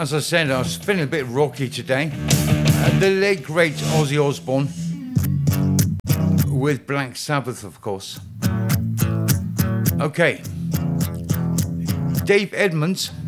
as I said, I was feeling a bit rocky today. The late great Ozzy Osbourne with Black Sabbath, of course. Okay. Dave Edmunds